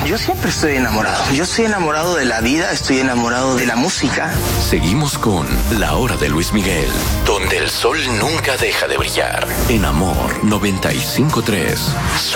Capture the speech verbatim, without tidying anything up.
Yo siempre estoy enamorado. Yo estoy enamorado de la vida, estoy enamorado de la música. Seguimos con La Hora de Luis Miguel, donde el sol nunca deja de brillar. En Amor noventa y cinco punto tres.